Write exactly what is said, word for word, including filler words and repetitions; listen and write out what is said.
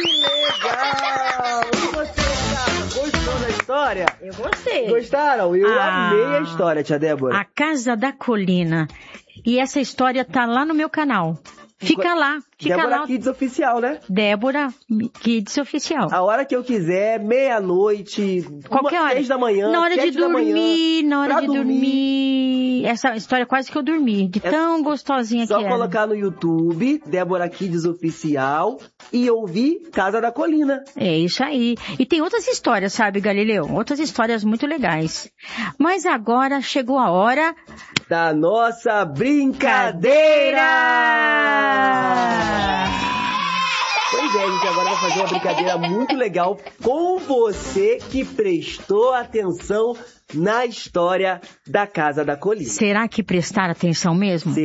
legal! E você, cara, gostou da história? Eu gostei. Gostaram? Eu Ah, amei a história, tia Débora. A Casa da Colina. E essa história tá lá no meu canal. Fica lá, fica Débora lá. Kids Oficial, né? Débora Kids Oficial. A hora que eu quiser, meia-noite, Qualquer hora. seis da manhã, Na hora de sete da manhã, dormir, na hora pra de dormir. dormir. Essa história quase que eu dormi, de É tão gostosinha Só que era. colocar no YouTube, Débora Kids Oficial, e ouvir Casa da Colina. É isso aí. E tem outras histórias, sabe, Galileu? Outras histórias muito legais. Mas agora chegou a hora Da nossa brincadeira! Pois é, gente, agora vai fazer uma brincadeira muito legal com você que prestou atenção na história da Casa da Colina. Será que prestar atenção mesmo?